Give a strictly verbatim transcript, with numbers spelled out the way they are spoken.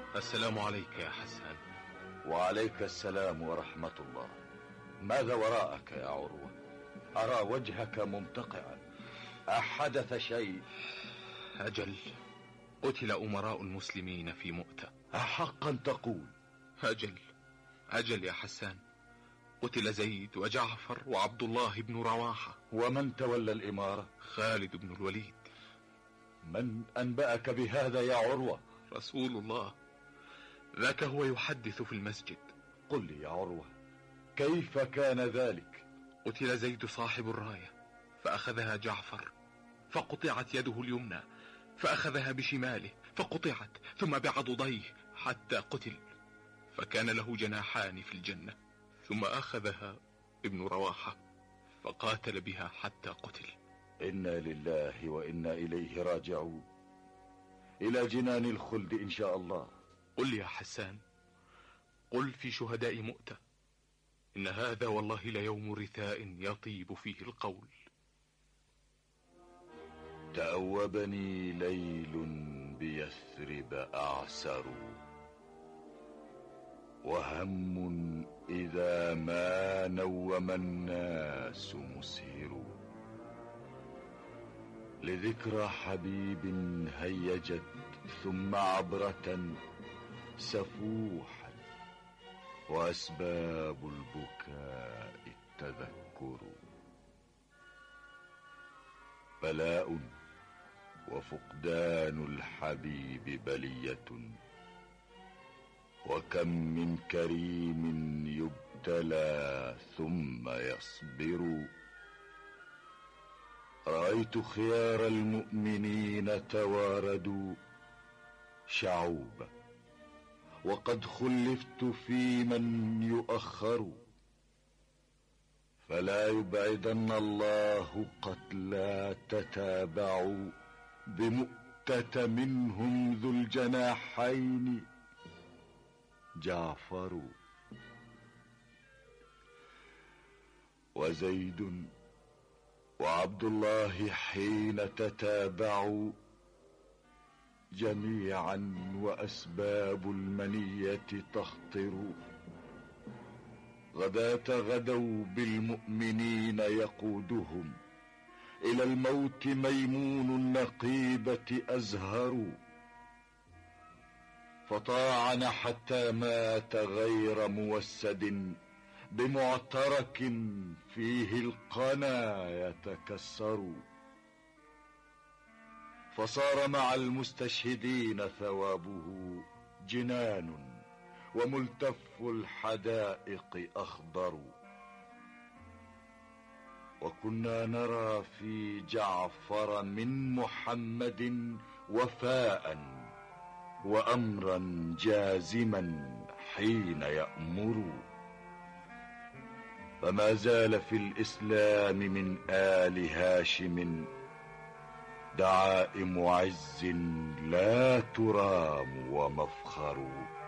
السلام عليك يا حسان. وعليك السلام ورحمة الله. ماذا وراءك يا عروة؟ أرى وجهك ممتقعا، أحدث شيء؟ أجل، قتل أمراء المسلمين في مؤتة. أحقا تقول؟ أجل أجل يا حسان، قتل زيد وجعفر وعبد الله بن رواحة. ومن تولى الإمارة؟ خالد بن الوليد. من أنبأك بهذا يا عروة؟ رسول الله، ذاك هو يحدث في المسجد. قل لي يا عروة، كيف كان ذلك؟ قتل زيد صاحب الراية فأخذها جعفر فقطعت يده اليمنى، فأخذها بشماله فقطعت، ثم بعضديه حتى قتل، فكان له جناحان في الجنة. ثم أخذها ابن رواحة فقاتل بها حتى قتل. إنا لله وإنا إليه راجعون، إلى جنان الخلد إن شاء الله. قل يا حسان، قل في شهداء مؤتة: إن هذا والله ليوم رثاء يطيب فيه القول. تأوبني ليل بيثرب أعسر، وهم إذا ما نوم الناس مسهر. لذكرى حبيب هيجت ثم عبرة سفوحا، وأسباب البكاء التذكر. بلاء وفقدان الحبيب بلية، وكم من كريم يبتلى ثم يصبر. رأيت خيار المؤمنين تواردوا شعوبا، وقد خلفت في من يؤخر. فلا يبعدن الله قتلى تتابعوا، بمؤتة منهم ذو الجناحين جعفر. وزيد وعبد الله حين تتابعوا جميعا، وأسباب المنية تخطر. غداة غدوا بالمؤمنين يقودهم، إلى الموت ميمون النقيبة أزهر. فطاعن حتى مات غير موسد، بمعترك فيه القنا يتكسر. فصار مع المستشهدين ثوابه جنان، وملتف الحدائق أخضر. وكنا نرى في جعفر من محمد وفاء، وأمرا جازما حين يأمر. فما زال في الإسلام من آل هاشم دعائم عز لا ترام ومفخر.